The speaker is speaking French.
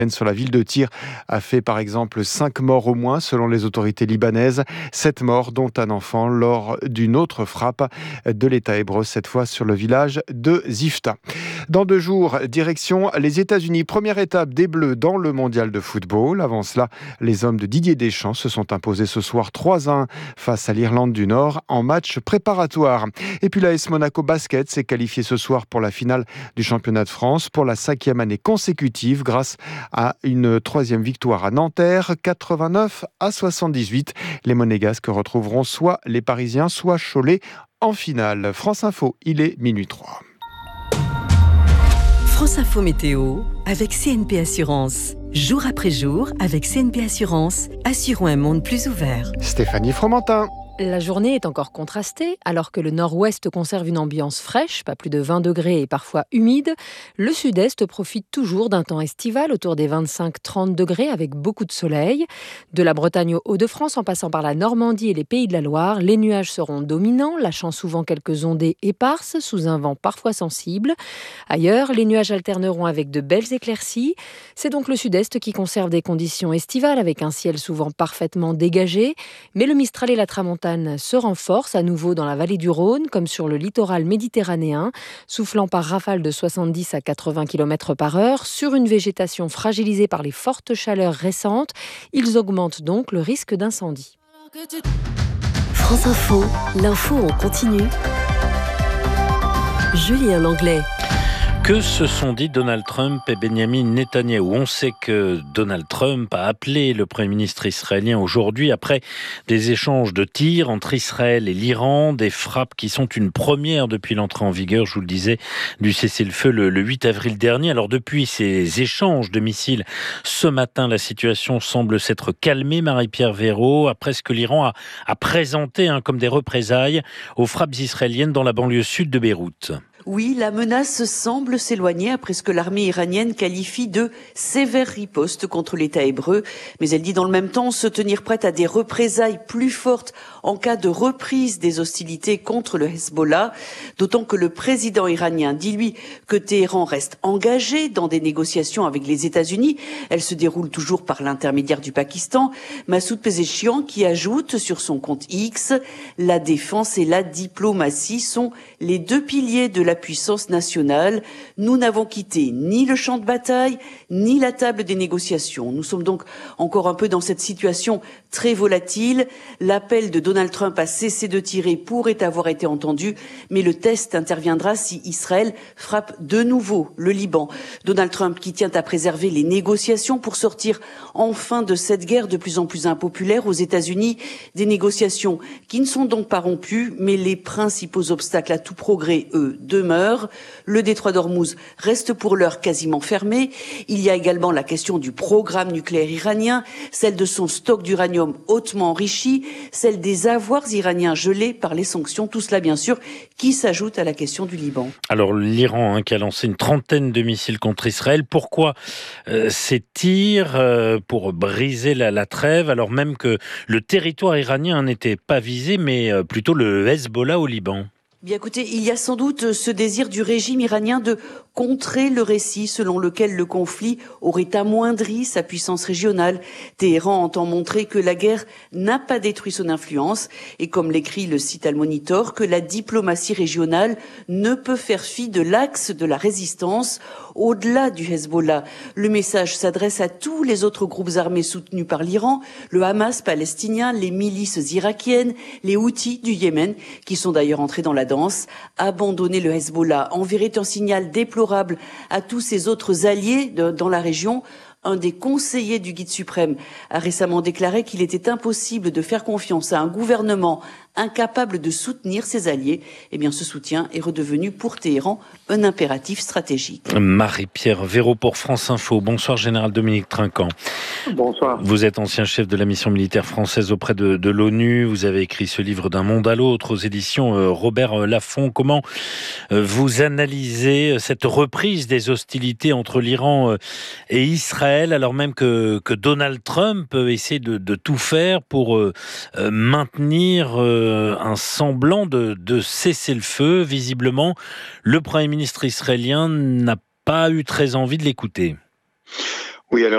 sur la ville de Tyr a fait par exemple 5 morts au moins selon les autorités libanaises. 7 morts dont un enfant lors d'une autre frappe de l'État hébreu, cette fois sur le village de Zifta. Dans 2 jours, direction les États-Unis. Première étape des Bleus dans le mondial de football. Avant cela, les hommes de Didier Deschamps se sont imposés ce soir 3-1 face à l'Irlande du Nord en match préparatoire. Et puis l'AS Monaco Basket s'est qualifié ce soir pour la finale du championnat de France pour la 5e année consécutive grâce à une 3e victoire à Nanterre, 89-78. Les Monégasques retrouveront soit les Parisiens, soit Cholet en finale. France Info, il est minuit 3. France Info Météo avec CNP Assurance. Jour après jour, avec CNP Assurance, assurons un monde plus ouvert. Stéphanie Fromentin. La journée est encore contrastée, alors que le nord-ouest conserve une ambiance fraîche, pas plus de 20 degrés et parfois humide. Le sud-est profite toujours d'un temps estival autour des 25-30 degrés avec beaucoup de soleil. De la Bretagne aux Hauts-de-France, en passant par la Normandie et les Pays de la Loire, les nuages seront dominants, lâchant souvent quelques ondées éparses sous un vent parfois sensible. Ailleurs, les nuages alterneront avec de belles éclaircies. C'est donc le sud-est qui conserve des conditions estivales avec un ciel souvent parfaitement dégagé, mais le Mistral et la Tramontane se renforce à nouveau dans la vallée du Rhône, comme sur le littoral méditerranéen, soufflant par rafales de 70 à 80 km/h. Sur une végétation fragilisée par les fortes chaleurs récentes, ils augmentent donc le risque d'incendie. France Info, l'info en continu. Julien Langlais. Que se sont dit Donald Trump et Benjamin Netanyahou? On sait que Donald Trump a appelé le Premier ministre israélien aujourd'hui après des échanges de tirs entre Israël et l'Iran, des frappes qui sont une première depuis l'entrée en vigueur, je vous le disais, du cessez-le-feu le 8 avril dernier. Alors depuis ces échanges de missiles, ce matin, la situation semble s'être calmée, Marie-Pierre Véraud, après ce que l'Iran a présenté comme des représailles aux frappes israéliennes dans la banlieue sud de Beyrouth. Oui, la menace semble s'éloigner après ce que l'armée iranienne qualifie de sévère riposte contre l'État hébreu. Mais elle dit dans le même temps se tenir prête à des représailles plus fortes en cas de reprise des hostilités contre le Hezbollah. D'autant que le président iranien dit, lui, que Téhéran reste engagé dans des négociations avec les États-Unis. Elles se déroulent toujours par l'intermédiaire du Pakistan. Massoud Pezeshkian qui ajoute sur son compte X, la défense et la diplomatie sont les 2 piliers de la puissance nationale. Nous n'avons quitté ni le champ de bataille, ni la table des négociations. Nous sommes donc encore un peu dans cette situation très volatile. L'appel de Donald Trump à cesser de tirer pourrait avoir été entendu, mais le test interviendra si Israël frappe de nouveau le Liban. Donald Trump qui tient à préserver les négociations pour sortir enfin de cette guerre de plus en plus impopulaire aux États-Unis. Des négociations qui ne sont donc pas rompues, mais les principaux obstacles à tout progrès, eux, demeurent. Le détroit d'Ormuz reste pour l'heure quasiment fermé. Il y a également la question du programme nucléaire iranien, celle de son stock d'uranium hautement enrichi, celle des avoirs iraniens gelés par les sanctions. Tout cela, bien sûr, qui s'ajoute à la question du Liban. Alors, l'Iran qui a lancé une trentaine de missiles contre Israël. Pourquoi ces tirs pour briser la trêve, alors même que le territoire iranien n'était pas visé, mais plutôt le Hezbollah au Liban? Bien écoutez, il y a sans doute ce désir du régime iranien de contrer le récit selon lequel le conflit aurait amoindri sa puissance régionale. Téhéran entend montrer que la guerre n'a pas détruit son influence et, comme l'écrit le site Al Monitor, que la diplomatie régionale ne peut faire fi de l'axe de la résistance. Au-delà du Hezbollah, le message s'adresse à tous les autres groupes armés soutenus par l'Iran, le Hamas palestinien, les milices irakiennes, les Houthis du Yémen, qui sont d'ailleurs entrés dans la danse. Abandonner le Hezbollah enverrait un signal déplorable à tous ses autres alliés dans la région. Un des conseillers du guide suprême a récemment déclaré qu'il était impossible de faire confiance à un gouvernement incapable de soutenir ses alliés. Eh bien, ce soutien est redevenu pour Téhéran un impératif stratégique. Marie-Pierre Véraud pour France Info. Bonsoir, Général Dominique Trinquant. Bonsoir. Vous êtes ancien chef de la mission militaire française auprès de l'ONU. Vous avez écrit ce livre D'un monde à l'autre aux éditions Robert Laffont. Comment vous analysez cette reprise des hostilités entre l'Iran et Israël, alors même que Donald Trump essaie de tout faire pour maintenir un semblant de cessez-le-feu? Visiblement, le Premier ministre israélien n'a pas eu très envie de l'écouter. Oui, alors